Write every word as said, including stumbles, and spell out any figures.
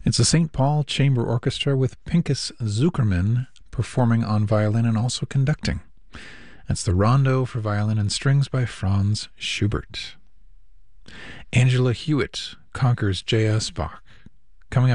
It's the Saint Paul Chamber Orchestra with Pinchas Zukerman performing on violin and also conducting. That's the Rondo for Violin and Strings by Franz Schubert. Angela Hewitt conquers J S. Bach.